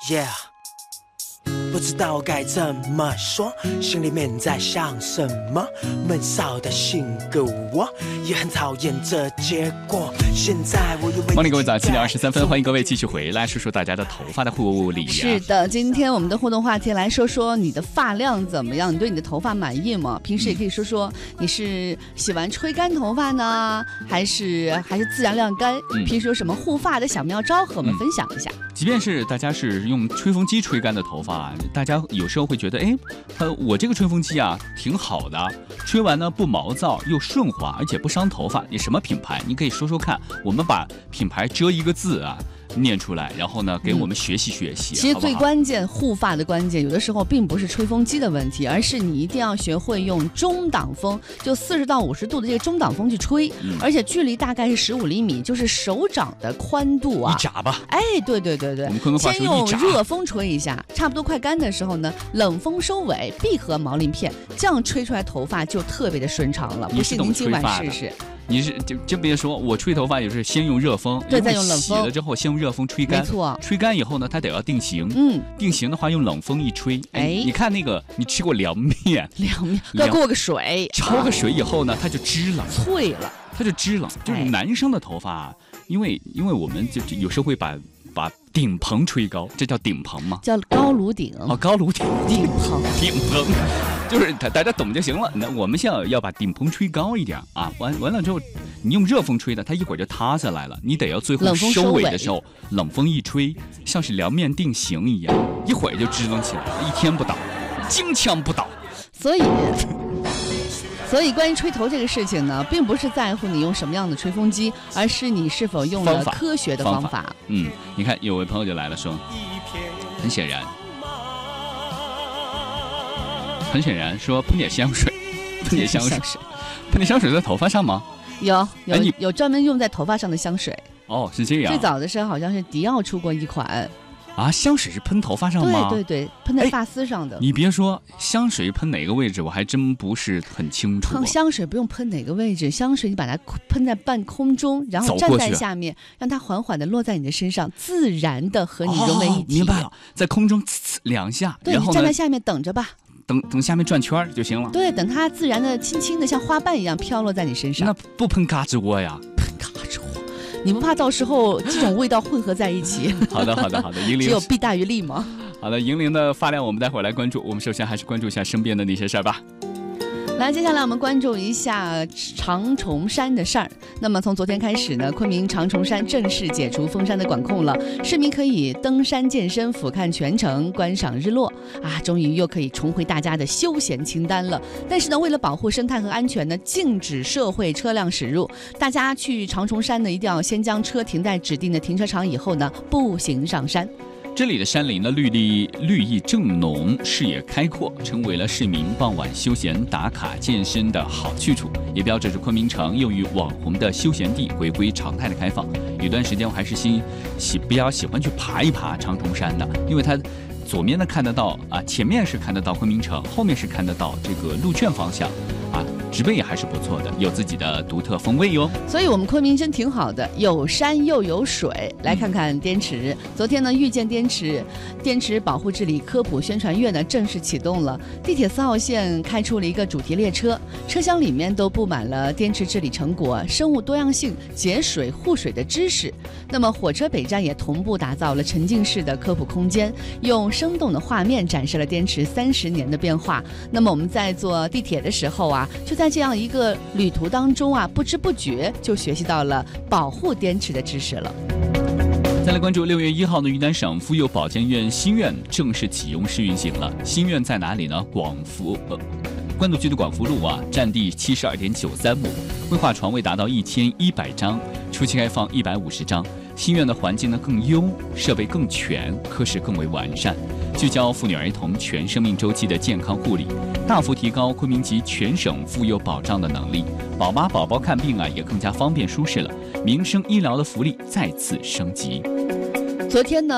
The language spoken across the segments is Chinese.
Yeah， 不知道该怎么说，心里面在想什么。闷骚的性格我也很讨厌这结果。现在我又为 Morning， 各位早，7点23分，欢迎各位继续回来说说大家的头发的护理。 是的，今天我们的互动话题来说说你的发量怎么样？你对你的头发满意吗？平时也可以说说你是喜欢吹干头发呢，还是自然晾干？平时有什么护发的小妙招和我们分享一下？ 即便是大家是用吹风机吹干的头发，大家有时候会觉得，我这个吹风机啊挺好的，吹完呢不毛躁又顺滑，而且不伤头发。你什么品牌？你可以说说看，我们把品牌遮一个字啊念出来，然后呢给我们学习学习。 其实最关键护发的关键，有的时候并不是吹风机的问题，而是你一定要学会用中档风，就40到50度的这个中档风去吹，而且距离大概是15厘米，就是手掌的宽度啊。 一眨吧。 对， 我们昆仑话先用热风吹一下，差不多快干的时候呢，冷风收尾，闭合毛鳞片，这样吹出来头发就特别的顺畅了。不信您今晚试试。 你是就别说，我吹头发也是先用热风， 对，再用冷风， 洗了之后先用热风吹干， 没错。 吹干以后呢，它得要定型，定型的话用冷风一吹，你看那个，你吃过凉面要过个水， 焯个水以后呢，它就支了， 脆了， 它就支了。就是男生的头发，因为我们就有时候会把顶棚吹高，这叫顶棚吗？ 叫高颅顶。 高颅顶， 顶棚， 就是大家懂就行了。那我们现在要把顶棚吹高一点啊，完了之后，你用热风吹的，它一会儿就塌下来了。你得要最后收尾的时候，冷风一吹，像是凉面定型一样，一会儿就支棱起来了，一天不倒，金枪不倒。 所以关于吹头这个事情呢，并不是在乎你用什么样的吹风机，而是你是否用了科学的方法。 你看有位朋友就来了，说很显然说喷点香水，喷点香水在头发上吗？ 有专门用在头发上的香水。 是这样。 最早的时候好像是迪奥出过一款。 香水是喷头发上吗？ 对，喷在发丝上的。 你别说，香水喷哪个位置我还真不是很清楚。 香水不用喷哪个位置，香水你把它喷在半空中，然后站在下面，让它缓缓的落在你的身上，自然的和你融为一体。 明白了，在空中呲2下， 对， 然后你站在下面等着吧。 等下面转圈就行了。 对，等它自然的、轻轻的像花瓣一样飘落在你身上。 那不喷嘎吱窝呀？ 喷嘎吱窝。你不怕到时候这种味道混合在一起？ 好的，银铃只有弊大于利吗？ 好的，银铃的发量我们待会儿来关注。我们首先还是关注一下身边的那些事儿吧。 来，接下来我们关注一下长虫山的事儿。那么从昨天开始呢，昆明长虫山正式解除封山的管控了，市民可以登山健身、俯瞰全城、观赏日落终于又可以重回大家的休闲清单了。但是呢，为了保护生态和安全呢，禁止社会车辆驶入。大家去长虫山呢，一定要先将车停在指定的停车场，以后呢，步行上山。 这里的山林呢，绿意正浓，视野开阔，成为了市民傍晚休闲打卡健身的好去处，也标志着昆明城又与网红的休闲地回归常态的开放。有段时间我还是比较喜欢去爬一爬长虫山的，因为它左面呢看得到前面是看得到昆明城，后面是看得到这个鹿圈方向植被也还是不错的，有自己的独特风味哟。 所以我们昆明真挺好的，有山又有水。来看看滇池，昨天呢，遇见滇池保护治理科普宣传月呢正式启动了。地铁4号线开出了一个主题列车，车厢里面都布满了滇池治理成果、生物多样性、节水护水的知识。那么火车北站也同步打造了沉浸式的科普空间，用生动的画面展示了滇池30年的变化。那么我们在坐地铁的时候就在这样一个旅途当中不知不觉就学习到了保护滇池的知识了。 再来关注6月1号的云南省妇幼保健院新院正式启用试运行了。新院在哪里呢？关渡区的广福路占地72.93亩，规划床位达到1100张，初期开放150张。新院的环境呢更优，设备更全，科室更为完善，聚焦妇女儿童全生命周期的健康护理，大幅提高昆明及全省妇幼保障的能力。宝妈宝宝看病也更加方便舒适了，民生医疗的福利再次升级。 昨天呢，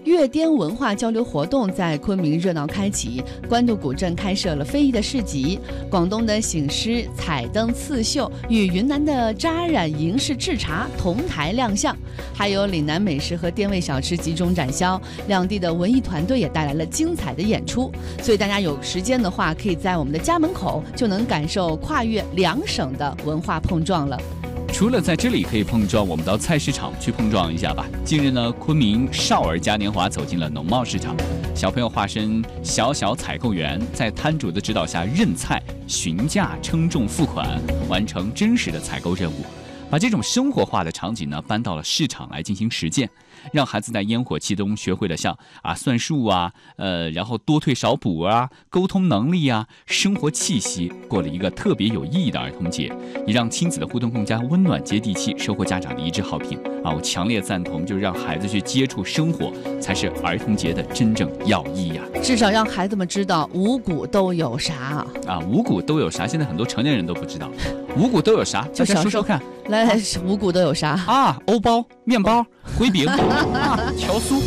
粤滇文化交流活动在昆明热闹开启，官渡古镇开设了非遗的市集，广东的醒狮、彩灯、刺绣与云南的扎染银饰制茶同台亮相，还有岭南美食和滇味小吃集中展销，两地的文艺团队也带来了精彩的演出。所以大家有时间的话，可以在我们的家门口就能感受跨越2省的文化碰撞了。 除了在这里可以碰撞，我们到菜市场去碰撞一下吧。近日呢，昆明少儿嘉年华走进了农贸市场，小朋友化身小采购员，在摊主的指导下认菜、询价、称重、付款，完成真实的采购任务。把这种生活化的场景呢搬到了市场来进行实践，让孩子在烟火气中学会了像算数然后多退少补沟通能力生活气息，过了一个特别有意义的儿童节，也让亲子的互动更加温暖接地气，收获家长的一致好评我强烈赞同，就是让孩子去接触生活，才是儿童节的真正要义至少让孩子们知道五谷都有啥五谷都有啥？现在很多成年人都不知道五谷都有啥，叫他说说看。 来，五谷都有啥欧包、面包、回饼条酥、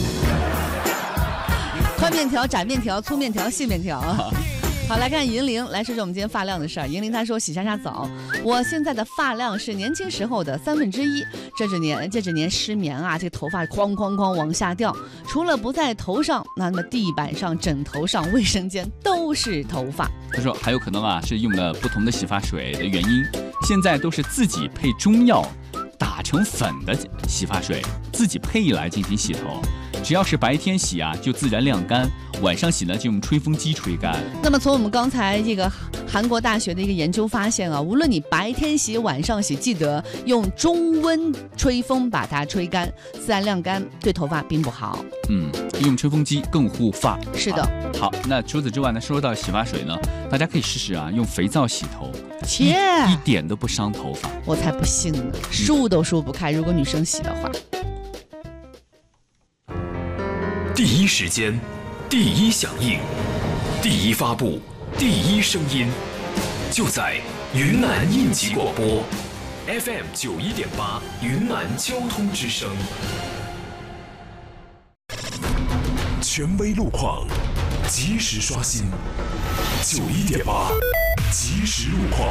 宽面条、窄面条、粗面条、细面条好，来看银铃，来说说我们今天发量的事儿。银铃她说：“洗沙澡，我现在的发量是年轻时候的1/3。这几年失眠这头发哐往下掉，除了不在头上，那么地板上、枕头上、卫生间都是头发。” 他说还有可能是用了不同的洗发水的原因，现在都是自己配中药打成粉的洗发水，自己配来进行洗头。只要是白天洗就自然晾干，晚上洗呢就用吹风机吹干。 那么从我们刚才这个韩国大学的一个研究发现无论你白天洗晚上洗，记得用中温吹风把它吹干，自然晾干对头发并不好。 用吹风机更护发。 是的。 好，那除此之外呢，说到洗发水呢，大家可以试试用肥皂洗头，一点都不伤头发。 我才不信呢，梳都梳不开，如果女生洗的话。 第一时间，第一响应，第一发布，第一声音，就在云南应急广播 FM 91.8云南交通之声。权威路况，及时刷新91.8即时路况。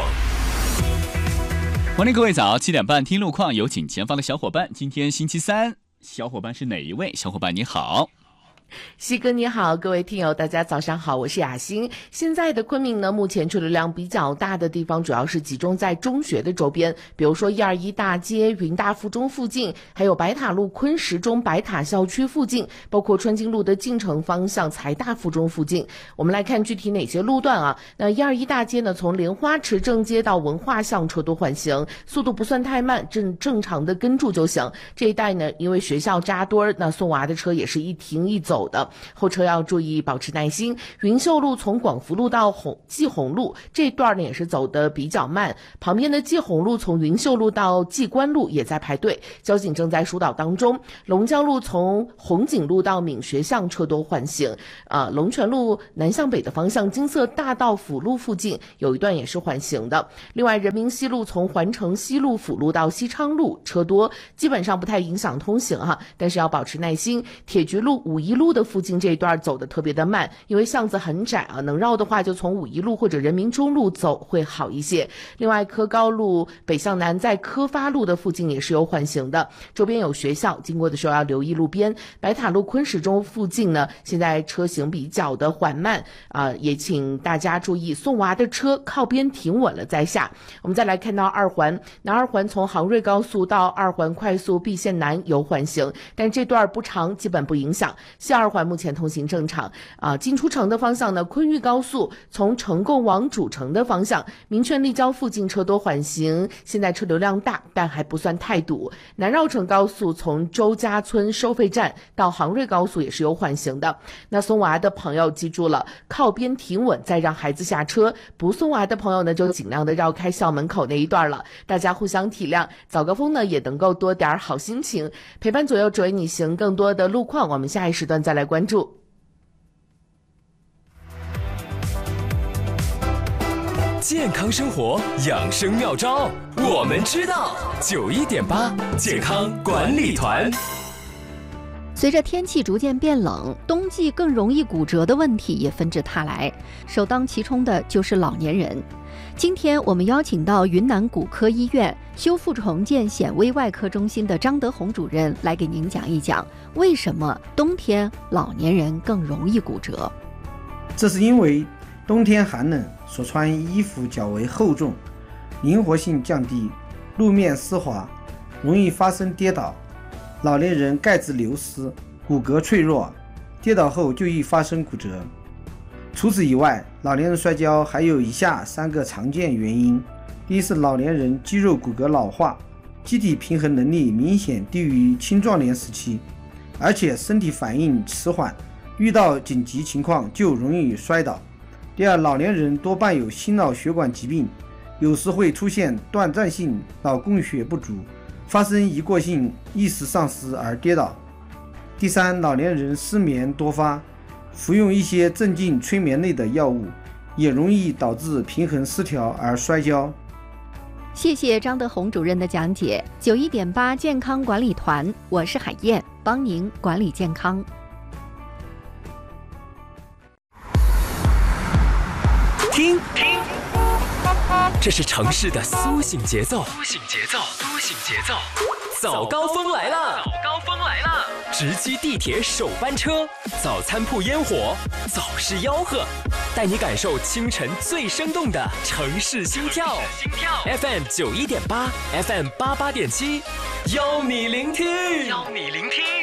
欢迎各位早，7点半听路况，有请前方的小伙伴。今天星期三，小伙伴是哪一位？小伙伴你好。 西哥你好，各位听友大家早上好，我是雅欣。现在的昆明呢，目前车流量比较大的地方主要是集中在中学的周边，比如说121大街、云大附中附近，还有白塔路昆石中白塔校区附近，包括川津路的进城方向财大附中附近。我们来看具体哪些路段那121大街呢，从莲花池正街到文化巷车多缓行，速度不算太慢，正常的跟住就行。这一带呢，因为学校扎堆儿，那送娃的车也是一停一走的，后车要注意保持耐心。云秀路从广福路到季红路这段呢也是走得比较慢，旁边的季红路从云秀路到季关路也在排队，交警正在疏导当中。龙江路从红景路到闽学巷车多缓行，龙泉路南向北的方向金色大道辅路附近有一段也是缓行的。另外人民西路从环城西路辅路到西昌路车多，基本上不太影响通行但是要保持耐心。铁局路五一路的附近这一段走得特别的慢，因为巷子很窄能绕的话就从五一路或者人民中路走会好一些。另外科高路北向南在科发路的附近也是有缓行的，周边有学校，经过的时候要留意路边。白塔路昆石中附近呢，现在车行比较的缓慢也请大家注意送娃的车靠边停稳了再下。我们再来看到二环，南二环从杭瑞高速到二环快速毕县南有缓行，但这段不长，基本不影响。西二环目前通行正常进出城的方向呢，昆玉高速从成贡往主城的方向，民权立交附近车多缓行，现在车流量大，但还不算太堵。南绕城高速从周家村收费站到杭瑞高速也是有缓行的。那送娃的朋友记住了，靠边停稳再让孩子下车，不送娃的朋友呢就尽量的绕开校门口那一段了。大家互相体谅，早高峰呢也能够多点好心情，陪伴左右准你行。更多的路况我们下一时段再来关注。 健康生活养生妙招，我们知道。91.8健康管理团。 随着天气逐渐变冷，冬季更容易骨折的问题也纷至沓来，首当其冲的就是老年人。今天我们邀请到云南骨科医院修复重建显微外科中心的张德宏主任来给您讲一讲，为什么冬天老年人更容易骨折。 这是因为冬天寒冷，所穿衣服较为厚重，灵活性降低，路面湿滑，容易发生跌倒。老年人钙质流失，骨骼脆弱，跌倒后就易发生骨折。除此以外，老年人摔跤还有以下3个常见原因。第一是老年人肌肉骨骼老化，机体平衡能力明显低于青壮年时期，而且身体反应迟缓，遇到紧急情况就容易摔倒。第二，老年人多半有心脑血管疾病，有时会出现断暂性脑供血不足，发生一过性意识丧失而跌倒。第三，老年人失眠多发，服用一些镇静催眠类的药物，也容易导致平衡失调而摔跤。 谢谢张德宏主任的讲解。91.8健康管理团，我是海燕，帮您管理健康。 听，这是城市的苏醒节奏。早高峰来了！直击地铁首班车，早餐铺烟火，早市吆喝，带你感受清晨最生动的城市心跳。FM 91.8 ，FM 88.7，邀你聆听。